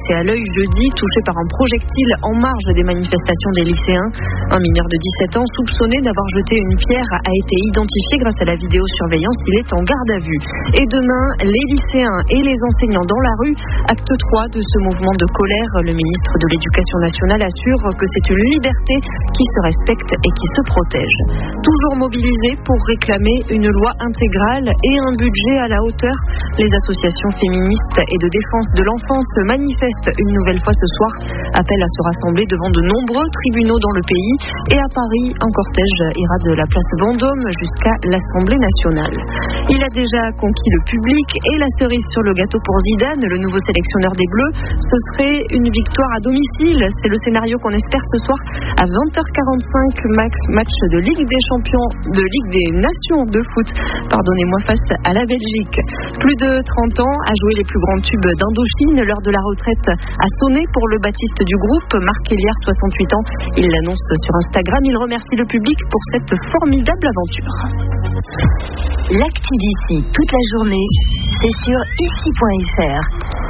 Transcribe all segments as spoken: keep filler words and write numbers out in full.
blessé à l'œil jeudi, touché par un projectile en marge des manifestations des lycéens. Un mineur de dix-sept ans soupçonné d'avoir jeté une pierre a été identifié grâce à la vidéosurveillance. Il est en garde à vue. Et demain, les lycéens et les enseignants dans la rue, acte trois de ce mouvement de colère. Le ministre de l'Éducation nationale assure que c'est une liberté qui se respecte et qui se protège. Toujours mobilisés pour réclamer une loi intégrale et un budget à la hauteur, les associations féministes et de défense de l'enfance manifestent une nouvelle fois ce soir. Appel à se rassembler devant de nombreux tribunaux dans le pays. Et à Paris, un cortège ira de la place Vendôme jusqu'à l'Assemblée nationale. Il a déjà conquis le public et la cerise sur le gâteau pour Zidane, le nouveau sélectionneur des Bleus. Ce serait une victoire à domicile. C'est le scénario qu'on espère ce soir à vingt heures quarante-cinq, max, match de Ligue des Champions, de Ligue des Nations de foot, pardonnez-moi, face à la Belgique. Plus de trente ans, a joué les plus grands tubes d'Indochine. L'heure de la retraite a sonné pour le Baptiste du groupe, Marc Héliard, soixante-huit ans. Il l'annonce sur Instagram. Il remercie le public pour cette formidable aventure. L'actu d'ici toute la journée, c'est sur ici point f r.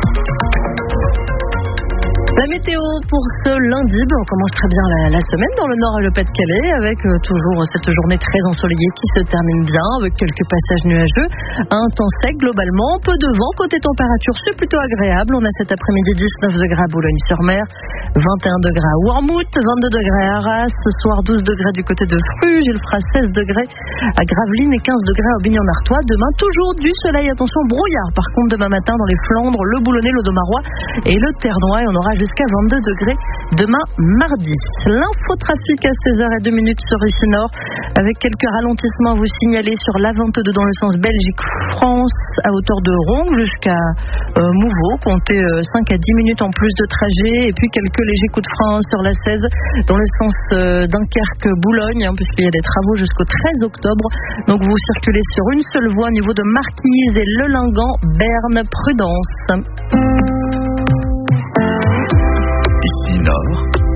La météo pour ce lundi, ben on commence très bien la, la semaine dans le Nord et le Pas-de-Calais avec euh, toujours cette journée très ensoleillée qui se termine bien avec quelques passages nuageux, un temps sec globalement, peu de vent. Côté température, c'est plutôt agréable. On a cet après-midi dix-neuf degrés à Boulogne-sur-Mer, vingt et un degrés à Wormhout, vingt-deux degrés à Arras, ce soir douze degrés du côté de Fruges, il fera seize degrés à Gravelines et quinze degrés à Aubigny-en-Artois. Demain, toujours du soleil, attention, brouillard par contre demain matin dans les Flandres, le Boulonnais, l'Audomarois et le Ternois, et on aura jusqu'à vingt-deux degrés demain mardi. L'infotrafic à seize heures zéro deux sur ici Nord avec quelques ralentissements à vous signaler sur l'A vingt-deux dans le sens Belgique-France à hauteur de Rongue jusqu'à euh, Mouveau, comptez euh, cinq à dix minutes en plus de trajet, et puis quelques légers coups de frein sur la seize dans le sens euh, Dunkerque-Boulogne, hein, puisqu'il y a des travaux jusqu'au treize octobre, donc vous circulez sur une seule voie au niveau de Marquise et Le Lingan, Berne, prudence. Ici Nord.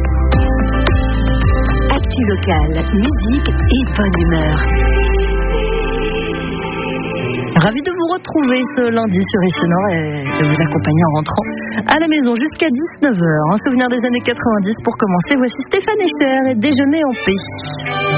Actu locale, musique et bonne humeur. Ravi de vous retrouver ce lundi sur Ici Nord et de vous accompagner en rentrant à la maison jusqu'à dix-neuf heures. Un souvenir des années quatre-vingt-dix pour commencer. Voici Stéphane Echer et Déjeuner en paix.